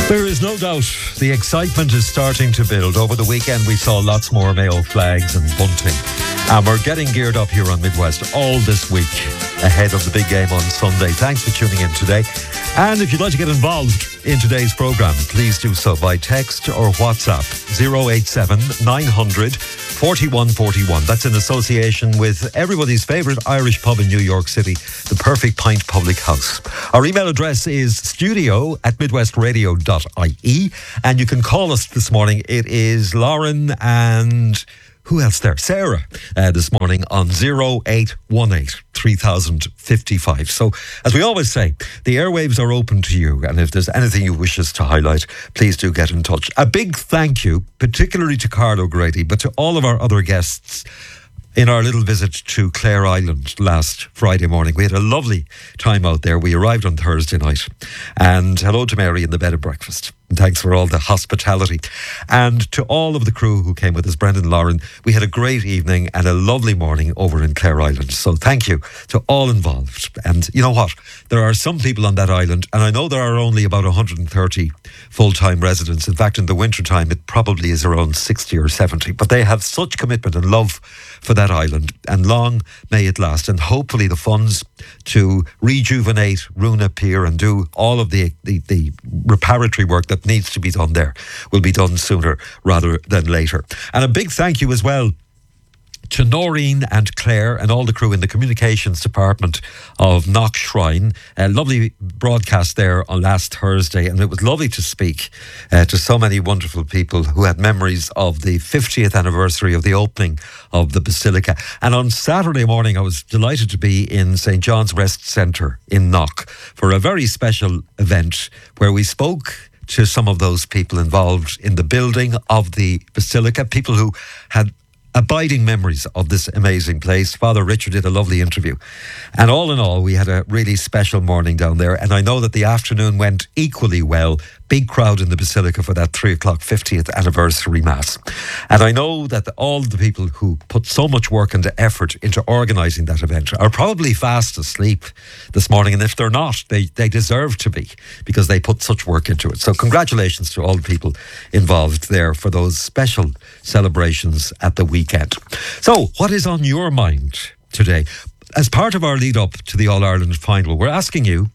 There is no doubt the excitement is starting to build. Over the weekend we saw lots more Mayo flags and bunting. And we're getting geared up here on Midwest all this week ahead of the big game on Sunday. Thanks for tuning in today. And if you'd like to get involved in today's programme, please do so by text or WhatsApp 087 900 4141. That's in association with everybody's favourite Irish pub in New York City, the Perfect Pint Public House. Our email address is studio@midwestradio.ie, and you can call us this morning. It is Lauren and who else there? Sarah, this morning on 0818 3055. So, as we always say, the airwaves are open to you, and if there's anything you wish us to highlight, please do get in touch. A big thank you, particularly to Carl O'Grady, but to all of our other guests in our little visit to Clare Island last Friday morning. We had a lovely time out there. We arrived on Thursday night. And hello to Mary in the bed and breakfast. And thanks for all the hospitality. And to all of the crew who came with us, Brendan, Lauren, we had a great evening and a lovely morning over in Clare Island. So thank you to all involved. And you know what? There are some people on that island, and I know there are only about 130 full-time residents. In fact, in the wintertime, it probably is around 60 or 70. But they have such commitment and love for that island, and long may it last. And hopefully the funds to rejuvenate Runa Pier and do all of the reparatory work that needs to be done there will be done sooner rather than later. And a big thank you as well to Noreen and Claire and all the crew in the communications department of Knock Shrine. A lovely broadcast there on last Thursday, and it was lovely to speak to so many wonderful people who had memories of the 50th anniversary of the opening of the Basilica. And on Saturday morning I was delighted to be in St. John's Rest Centre in Knock for a very special event where we spoke to some of those people involved in the building of the Basilica, people who had abiding memories of this amazing place. Father Richard did a lovely interview. And all in all, we had a really special morning down there. And I know that the afternoon went equally well. Big crowd in the Basilica for that 3 o'clock 50th anniversary Mass. And I know that all the people who put so much work and effort into organising that event are probably fast asleep this morning. And if they're not, they deserve to be, because they put such work into it. So congratulations to all the people involved there for those special celebrations at the weekend. So what is on your mind today? As part of our lead up to the All-Ireland final, we're asking you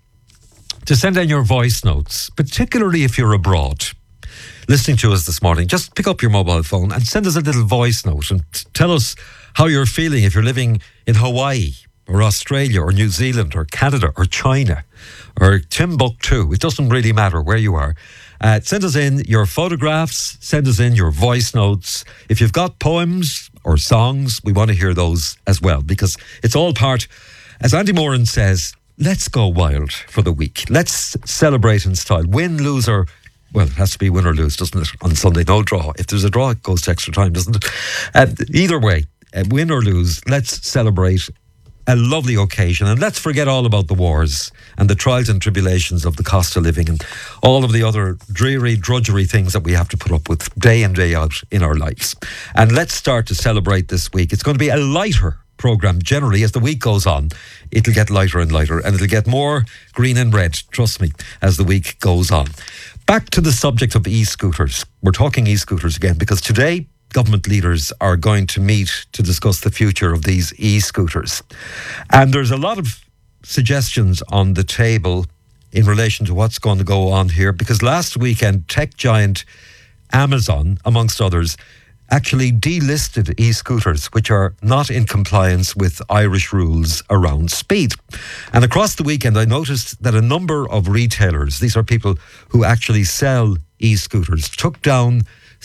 to send in your voice notes, particularly if you're abroad listening to us this morning. Just pick up your mobile phone and send us a little voice note and tell us how you're feeling if you're living in Hawaii or Australia or New Zealand or Canada or China or Timbuktu. It doesn't really matter where you are. Send us in your photographs, send us in your voice notes. If you've got poems or songs, we want to hear those as well, because it's all part, as Andy Moran says, let's go wild for the week. Let's celebrate in style. Win, lose, or, well, it has to be win or lose, doesn't it? On Sunday, no draw. If there's a draw, it goes to extra time, doesn't it? Either way, win or lose, let's celebrate a lovely occasion, and let's forget all about the wars and the trials and tribulations of the cost of living and all of the other dreary, drudgery things that we have to put up with day in, day out in our lives. And let's start to celebrate this week. It's going to be a lighter programme generally. As the week goes on, it'll get lighter and lighter, and it'll get more green and red, trust me, as the week goes on. Back to the subject of e-scooters. We're talking e-scooters again, because today government leaders are going to meet to discuss the future of these e-scooters. And there's a lot of suggestions on the table in relation to what's going to go on here, because last weekend tech giant Amazon, amongst others, actually delisted e-scooters which are not in compliance with Irish rules around speed. And across the weekend I noticed that a number of retailers, these are people who actually sell e-scooters, took down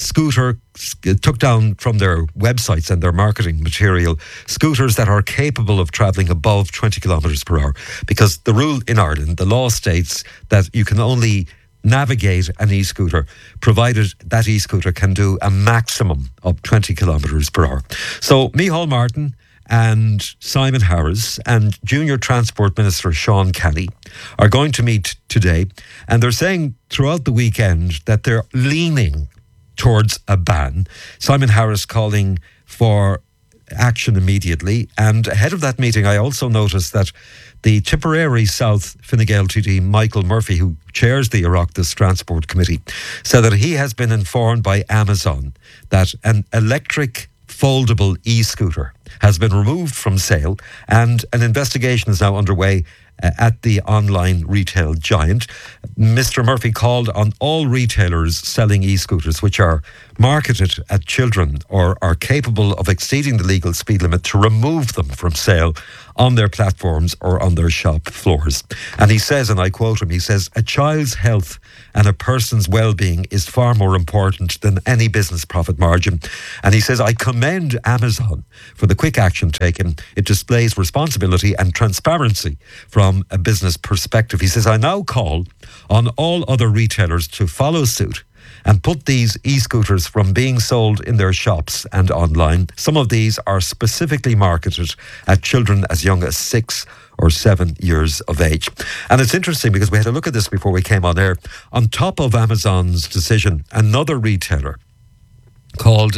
from their websites and their marketing material scooters that are capable of travelling above 20 kilometres per hour, because the rule in Ireland, the law states that you can only navigate an e-scooter provided that e-scooter can do a maximum of 20 kilometres per hour. So Micheál Martin and Simon Harris and Junior Transport Minister Sean Kenny are going to meet today, and they're saying throughout the weekend that they're leaning towards a ban. Simon Harris calling for action immediately. And ahead of that meeting, I also noticed that the Tipperary South Fine Gael TD Michael Murphy, who chairs the Oireachtas Transport Committee, said that he has been informed by Amazon that an electric foldable e-scooter has been removed from sale, and an investigation is now underway at the online retail giant. Mr. Murphy called on all retailers selling e-scooters which are marketed at children or are capable of exceeding the legal speed limit to remove them from sale on their platforms or on their shop floors. And he says, and I quote him, he says, "A child's health and a person's well-being is far more important than any business profit margin." And he says, "I commend Amazon for the quick action taken. It displays responsibility and transparency from a business perspective." He says, "I now call on all other retailers to follow suit and put these e-scooters from being sold in their shops and online. Some of these are specifically marketed at children as young as 6 or 7 years of age." And it's interesting because we had a look at this before we came on air. On top of Amazon's decision, another retailer called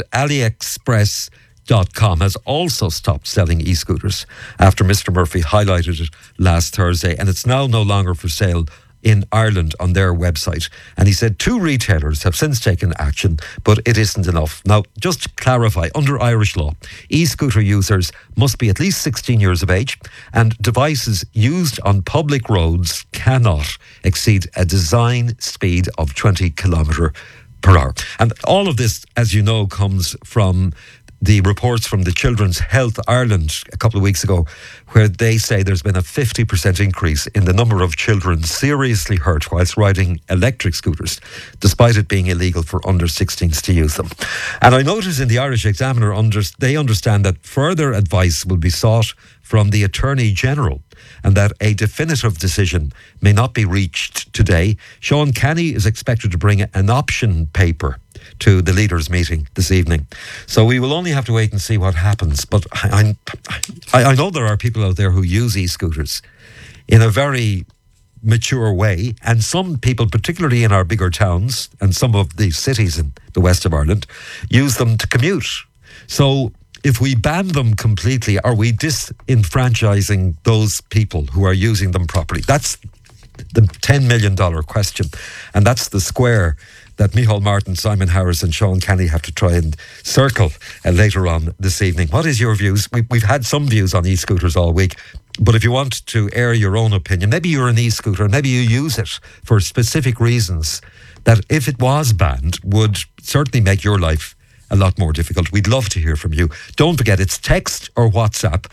AliExpress.com has also stopped selling e-scooters after Mr. Murphy highlighted it last Thursday, and it's now no longer for sale in Ireland on their website. And he said 2 retailers have since taken action, but it isn't enough. Now, just to clarify, under Irish law, e-scooter users must be at least 16 years of age, and devices used on public roads cannot exceed a design speed of 20 kilometre per hour. And all of this, as you know, comes from the reports from the Children's Health Ireland a couple of weeks ago, where they say there's been a 50% increase in the number of children seriously hurt whilst riding electric scooters, despite it being illegal for under 16s to use them. And I noticed in the Irish Examiner, they understand that further advice will be sought from the Attorney General and that a definitive decision may not be reached today. Sean Kenny is expected to bring an option paper to the leaders' meeting this evening. So we will only have to wait and see what happens. But I know there are people out there who use e-scooters in a very mature way, and some people, particularly in our bigger towns and some of the cities in the west of Ireland, use them to commute. So if we ban them completely, are we disenfranchising those people who are using them properly? That's the $10 million question. And that's the square that Micheál Martin, Simon Harris and Sean Kenny have to try and circle later on this evening. What is your views? We've had some views on e-scooters all week, but if you want to air your own opinion, maybe you're an e-scooter, maybe you use it for specific reasons that if it was banned would certainly make your life a lot more difficult. We'd love to hear from you. Don't forget, it's text or WhatsApp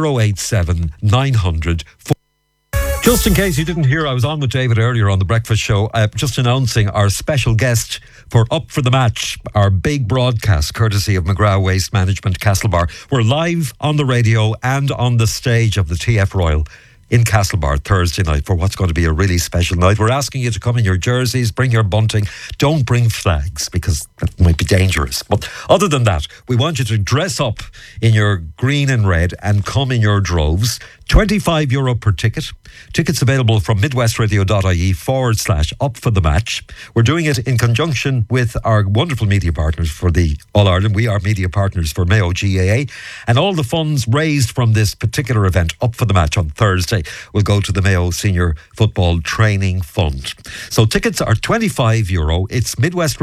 087 900. Just in case you didn't hear, I was on with David earlier on The Breakfast Show, just announcing our special guest for Up for the Match, our big broadcast courtesy of McGrath Waste Management Castlebar. We're live on the radio and on the stage of the TF Royal in Castlebar Thursday night for what's going to be a really special night. We're asking you to come in your jerseys, bring your bunting. Don't bring flags because that might be dangerous. But other than that, we want you to dress up in your green and red and come in your droves. €25 per ticket. Tickets available from midwestradio.ie/up for the match. We're doing it in conjunction with our wonderful media partners for the All Ireland. We are media partners for Mayo GAA. And all the funds raised from this particular event, Up for the Match on Thursday, will go to the Mayo Senior Football Training Fund. So tickets are €25. It's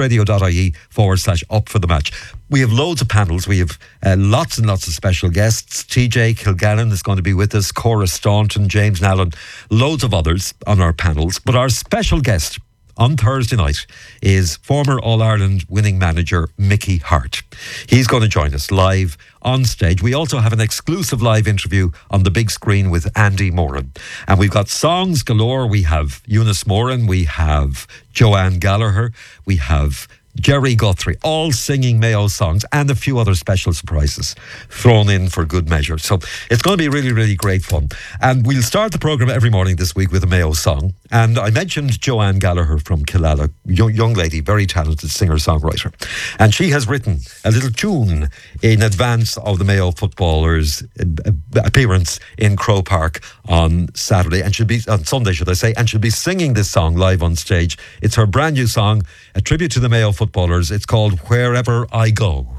midwestradio.ie/up for the match. We have loads of panels. We have lots and lots of special guests. TJ Kilgallen is going to be with us, Cora Staunton, James Nallen, loads of others on our panels. But our special guest on Thursday night is former All-Ireland winning manager Mickey Harte. He's going to join us live on stage. We also have an exclusive live interview on the big screen with Andy Moran. And we've got songs galore. We have Eunice Moran, we have Joanne Gallagher, we have Jerry Guthrie, all singing Mayo songs and a few other special surprises thrown in for good measure. So it's going to be really, really great fun. And we'll start the programme every morning this week with a Mayo song. And I mentioned Joanne Gallagher from Killala, young lady, very talented singer-songwriter. And she has written a little tune in advance of the Mayo footballers' appearance in Croke Park on Saturday, and she'll be on Sunday, should I say, and she'll be singing this song live on stage. It's her brand new song, a tribute to the Mayo footballers. It's called Wherever I Go.